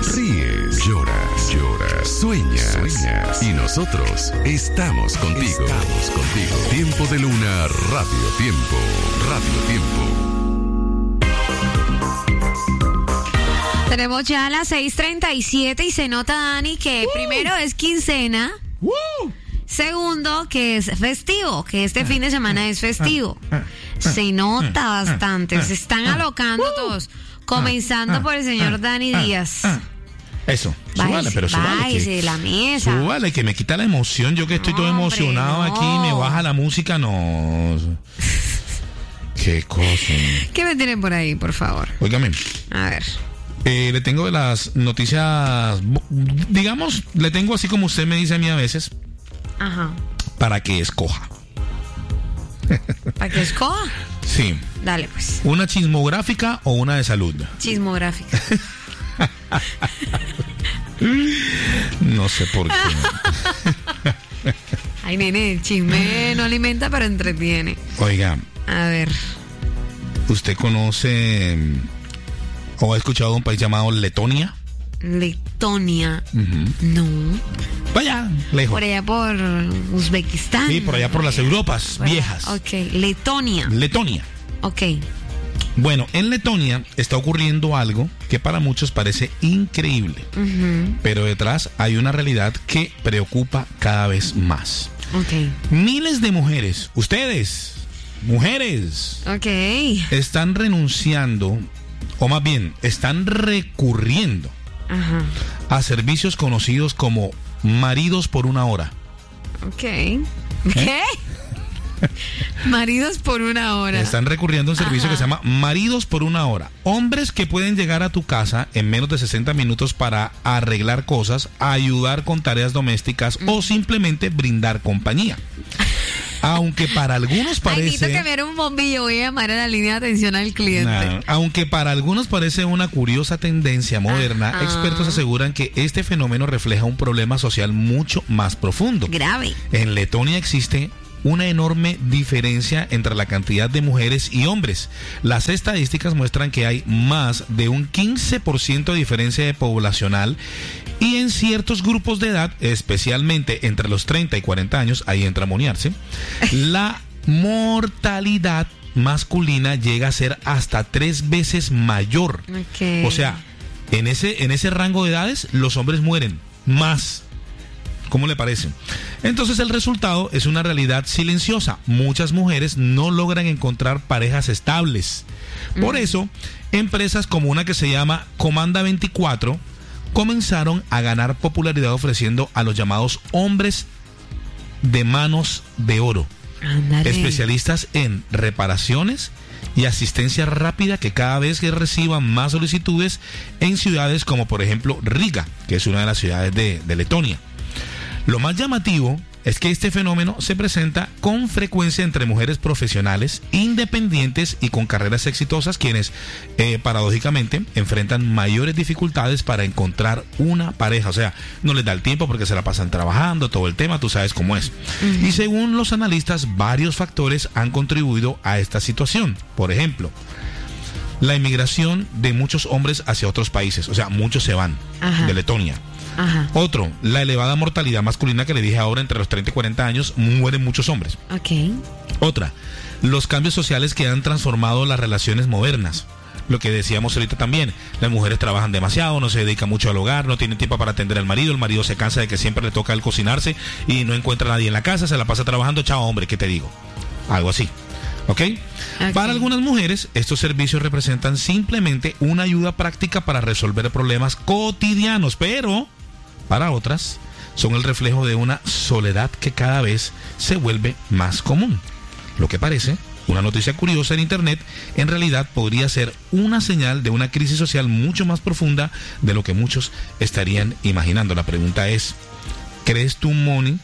ríes, lloras, sueñas. Y nosotros estamos contigo. Tiempo de Luna, Radio Tiempo. Tenemos ya las 6:37 y se nota, Dani, que primero es quincena. Segundo, que es festivo, que este fin de semana es festivo. Se nota bastante, se están alocando todos. Comenzando por el señor Dani Díaz. Eso, súbale, pero súbale. Váyase de la mesa. Súbale, que me quita la emoción. Yo que estoy todo emocionado aquí, me baja la música, no. Qué cosa. ¿Qué me tienen por ahí, por favor? Óigame. A ver. Le tengo de las noticias, digamos, le tengo así como usted me dice a mí a veces. Ajá. Para que escoja. ¿Para que escoja? Sí. Dale, pues. ¿Una chismográfica o una de salud? Chismográfica. No sé por qué. Ay, nene, el chisme no alimenta, pero entretiene. Oiga. A ver. ¿Usted conoce o ha escuchado de un país llamado Letonia? Letonia. No. Vaya, lejos. Por allá por Uzbekistán. Sí, por allá por las Europas viejas. Ok, Letonia. Ok. Bueno, en Letonia está ocurriendo algo que para muchos parece increíble, pero detrás hay una realidad que preocupa cada vez más. Ok. Miles de mujeres, ustedes, mujeres, están renunciando, o más bien, están recurriendo a servicios conocidos como maridos por una hora. Ok. ¿Qué? Maridos por una hora. Están recurriendo a un servicio que se llama Maridos por una hora. Hombres que pueden llegar a tu casa en menos de 60 minutos para arreglar cosas, ayudar con tareas domésticas o simplemente brindar compañía. Aunque para algunos parece... Necesito que me dé un bombillo, voy a llamar a la línea de atención al cliente. Aunque para algunos parece una curiosa tendencia moderna, expertos aseguran que este fenómeno refleja un problema social mucho más profundo. Grave. En Letonia existe una enorme diferencia entre la cantidad de mujeres y hombres. Las estadísticas muestran que hay más de un 15% de diferencia poblacional y en ciertos grupos de edad, especialmente entre los 30 y 40 años, ahí entra a monearse, la mortalidad masculina llega a ser hasta 3 veces mayor. Okay. O sea, en ese rango de edades los hombres mueren más. ¿Cómo le parece? Entonces el resultado es una realidad silenciosa. Muchas mujeres no logran encontrar parejas estables. Por eso, empresas como una que se llama Comanda 24 comenzaron a ganar popularidad ofreciendo a los llamados hombres de manos de oro. Andale. Especialistas en reparaciones y asistencia rápida que cada vez que reciban más solicitudes en ciudades como por ejemplo Riga, que es una de las ciudades de Letonia. Lo más llamativo es que este fenómeno se presenta con frecuencia entre mujeres profesionales, independientes y con carreras exitosas, quienes paradójicamente enfrentan mayores dificultades para encontrar una pareja. O sea, no les da el tiempo porque se la pasan trabajando, todo el tema, tú sabes cómo es. Y según los analistas, varios factores han contribuido a esta situación. Por ejemplo, la emigración de muchos hombres hacia otros países. O sea, muchos se van de Letonia. Otro, la elevada mortalidad masculina que le dije ahora, entre los 30 y 40 años mueren muchos hombres. Otra, los cambios sociales que han transformado las relaciones modernas. Lo que decíamos ahorita también, las mujeres trabajan demasiado, no se dedican mucho al hogar, no tienen tiempo para atender al marido, el marido se cansa de que siempre le toca a él cocinarse y no encuentra a nadie en la casa, se la pasa trabajando, chao hombre, ¿qué te digo? Algo así. ¿Ok? Para algunas mujeres, estos servicios representan simplemente una ayuda práctica para resolver problemas cotidianos, pero para otras son el reflejo de una soledad que cada vez se vuelve más común. Lo que parece una noticia curiosa en internet, en realidad podría ser una señal de una crisis social mucho más profunda de lo que muchos estarían imaginando. La pregunta es, ¿crees tú, Moni,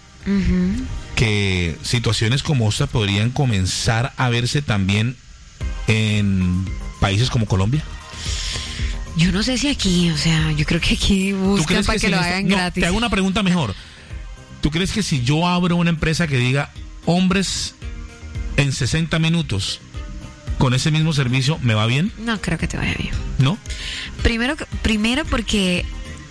que situaciones como esta podrían comenzar a verse también en países como Colombia? Yo no sé si aquí, o sea, yo creo que aquí buscan para que lo hagan gratis. Te hago una pregunta mejor. ¿Tú crees que si yo abro una empresa que diga hombres en 60 minutos con ese mismo servicio, me va bien? No creo que te vaya bien. ¿No? Primero porque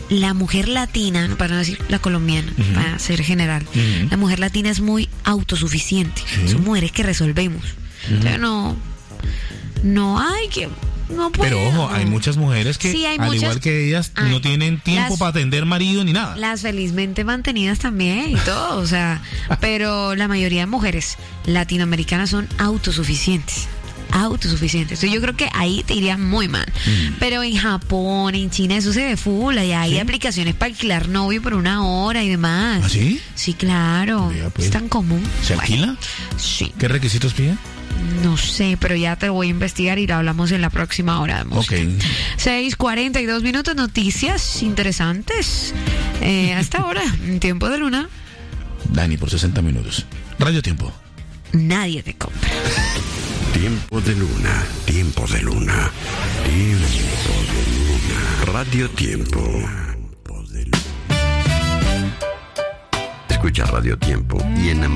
la mujer latina, para no decir la colombiana, para ser general, la mujer latina es muy autosuficiente. Son mujeres que resolvemos. O sea, no hay que... No puedo. Pero ojo, hay muchas mujeres que, sí, al igual que ellas, no tienen tiempo para atender marido ni nada. Las felizmente mantenidas también y todo, o sea, pero la mayoría de mujeres latinoamericanas son autosuficientes. Entonces yo creo que ahí te iría muy mal. Pero en Japón, en China, eso se ve full. Y hay aplicaciones para alquilar novio por 1 hora y demás. ¿Ah, sí? Sí, claro. Pues, es tan común. ¿Se alquila? Sí. ¿Qué requisitos piden? No sé, pero ya te voy a investigar y lo hablamos en la próxima hora de música. 6:42 minutos, noticias interesantes. Hasta ahora, en Tiempo de Luna. Dani por 60 minutos. Radio Tiempo. Nadie te compra. Tiempo de Luna, Tiempo de Luna, Tiempo de Luna. Radio Tiempo. Escucha Radio Tiempo y enamórate.